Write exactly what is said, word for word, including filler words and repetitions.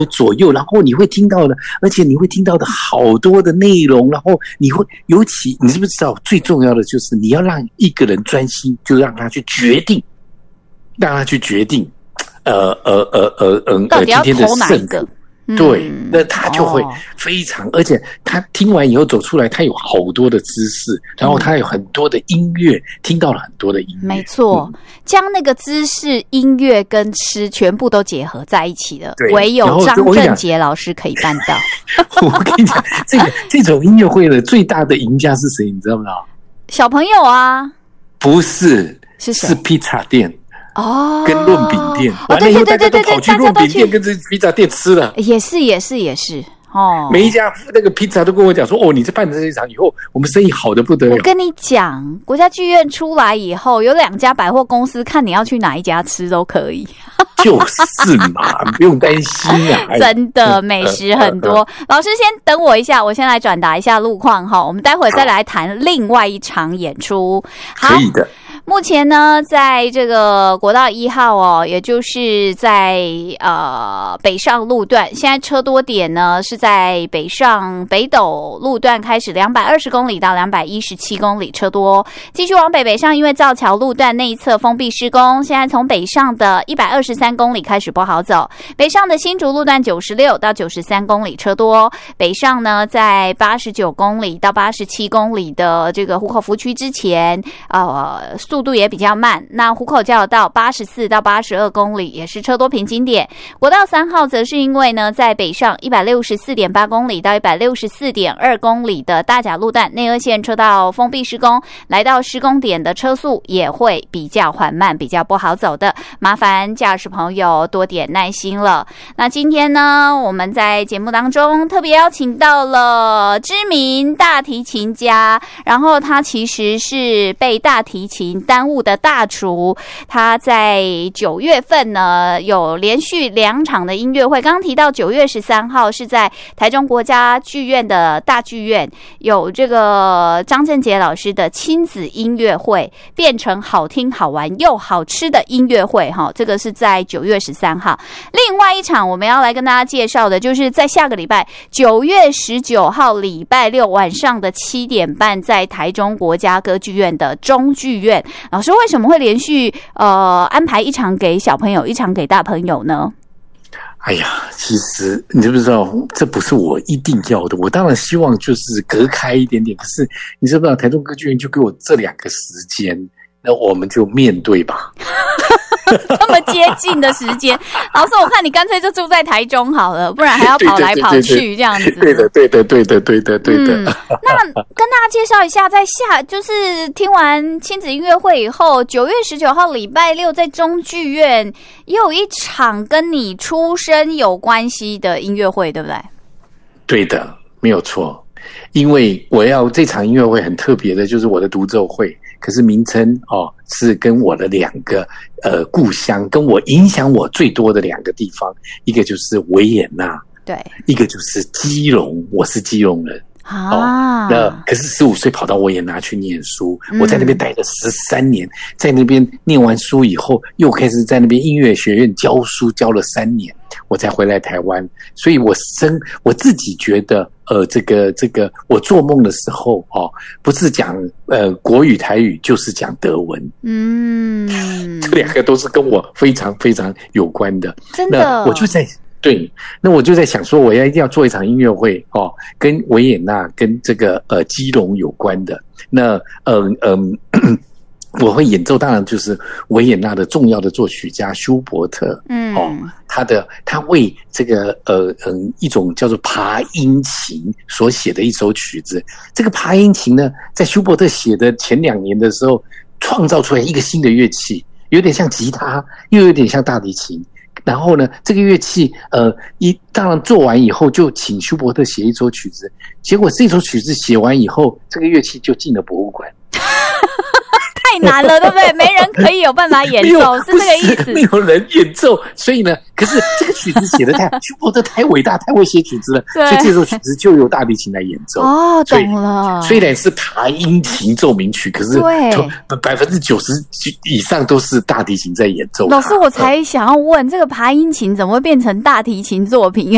左右，然后你会听到的，而且你会听到的好多的内容，然后你会尤其你知不知道最重要的就是你要让一个人专心，就让他去决定，让他去决定，呃呃呃呃呃， 到底要投哪一个？ 对，那他就会非常，哦、而且他听完以后走出来，他有好多的知识，然后他有很多的音乐，嗯、听到了很多的音乐。 没错，嗯、将那个知识、音乐跟吃全部都结合在一起的，唯有张正杰老师可以办到。 我跟你讲，这个这种音乐会的最大的赢家是谁？你知道不知道？ 小朋友啊？ 不是， 是谁？ 是披萨店。 哦， 跟润饼店， 哦，对对对对对对， 跑去润饼店跟这披萨店吃了， 也是也是也是哦。 每一家那个披萨都跟我讲说，哦，你这办的这一场以后，我们生意好的不得了。 我跟你讲，国家剧院出来以后，有两家百货公司，看你要去哪一家吃都可以。 就是嘛，不用担心啊。 真的美食很多。老师先等我一下，我先来转达一下路况哈，我们待会再来谈另外一场演出。 可以的。 目前呢，在这个国道一号哦，也就是在呃北上路段，现在车多点呢是在北上北斗路段开始两百二十公里到两百一十七公里车多，继续往北北上，因为造桥路段那一侧封闭施工，现在从北上的一百二十三公里开始不好走，北上的新竹路段九十六到九十三公里车多，北上呢在八十九公里到八十七公里的这个湖口福区之前，呃。速度也比较慢，那湖口交流道八十四到八十二公里也是车多瓶颈点。国道三号则是因为呢，在北上一百六十四点八公里到一百六十四点二公里的大甲路段内二线车道封闭施工，来到施工点的车速也会比较缓慢，比较不好走的，麻烦驾驶朋友多点耐心了。那今天呢，我们在节目当中特别邀请到了知名大提琴家，然后他其实是被大提琴耽误的大厨，他在九月份呢有连续两场的音乐会。刚刚提到九月十三号是在台中国家剧院的大剧院，有这个张正杰老师的亲子音乐会，变成好听好玩又好吃的音乐会哈。这个是在九月十三号。另外一场我们要来跟大家介绍的，就是在下个礼拜九月十九号礼拜六晚上的七点半，在台中国家歌剧院的中剧院。老师为什么会连续呃安排一场给小朋友，一场给大朋友呢？ 哎呀，其实你知不知道，这不是我一定要的。我当然希望就是隔开一点点，可是你知不知道，台中歌剧院就给我这两个时间，那我们就面对吧。 这么接近的时间，老师，我看你干脆就住在台中好了，不然还要跑来跑去这样子。 对的，对的，对的，对的，对的。 嗯、那跟大家介绍一下，在下就是听完亲子音乐会以后，九月十九号礼拜六在中剧院也有一场跟你出生有关系的音乐会，对不对？ 对的，没有错。因为我要这场音乐会很特别的，就是我的独奏会。可是名称哦是跟我的两个呃故乡，跟我影响我最多的两个地方，一个就是维也纳， 对， 一个就是基隆，我是基隆人。 啊， 哦，那可是十五岁跑到维也纳去念书，嗯、我在那边待了十三年，在那边念完书以后，又开始在那边音乐学院教书，教了三年，我才回来台湾。所以我生我自己觉得，呃，这个这个，我做梦的时候哦，不是讲呃国语台语，就是讲德文。嗯，这两个都是跟我非常非常有关的。 真的， 那我就在。对，那我就在想说，我要一定要做一场音乐会哦，跟维也纳、跟这个呃基隆有关的。那嗯嗯、呃，我会演奏，当然就是维也纳的重要的作曲家舒伯特，嗯，哦，他的他为这个呃嗯一种叫做爬音琴所写的一首曲子。这个爬音琴呢，在舒伯特写的前两年的时候，创造出来一个新的乐器，有点像吉他，又有点像大提琴。然后呢，这个乐器，呃，一当然做完以后，就请舒伯特写一首曲子。结果这首曲子写完以后，这个乐器就进了博物馆。 太难了，对不对？没人可以有办法演奏，是这个意思。 没有人演奏，所以呢，可是这个曲子写的太舒伯特太伟大，太会写曲子了，所以这首曲子就由大提琴来演奏。 哦，懂了。 虽然是爬音琴奏鸣曲，可是百分之九十以上都是大提琴在演奏。 老师，我才想要问，这个爬音琴怎么会变成大提琴作品？原